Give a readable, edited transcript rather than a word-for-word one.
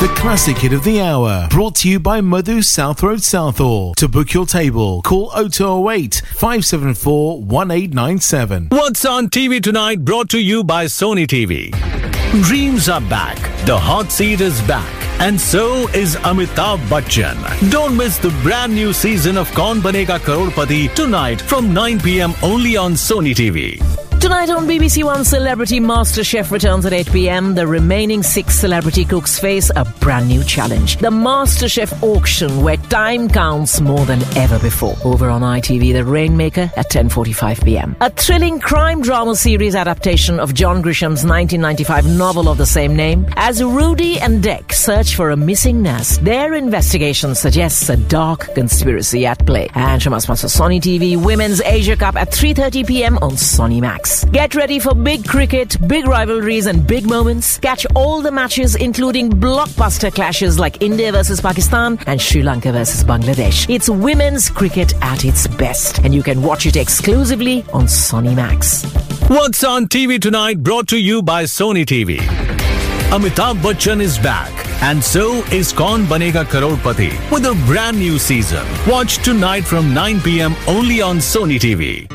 the classic hit of the hour. Brought to you by Madhu South Road Southall. To book your table, call 0208 574 1897. What's on TV tonight? Brought to you by Sony TV. Dreams are back. The hot seat is back. And so is Amitabh Bachchan. Don't miss the brand new season of Kaun Banega Crorepati tonight from 9 p.m. only on Sony TV. Tonight on BBC One, Celebrity MasterChef returns at 8 p.m. The remaining 6 celebrity cooks face a brand new challenge. The MasterChef auction, where time counts more than ever before. Over on ITV, The Rainmaker at 10:45 p.m. A thrilling crime drama series adaptation of John Grisham's 1995 novel of the same name. As Rudy and Dec search for a missing nurse, their investigation suggests a dark conspiracy at play. And from us, Sony TV, Women's Asia Cup at 3:30 p.m. on Sony Max. Get ready for big cricket, big rivalries and big moments. Catch all the matches including blockbuster clashes like India versus Pakistan and Sri Lanka versus Bangladesh. It's women's cricket at its best, and you can watch it exclusively on Sony Max. What's on TV tonight? Brought to you by Sony TV. Amitabh Bachchan is back, and so is Kaun Banega Crorepati with a brand new season. Watch tonight from 9 p.m. only on Sony TV.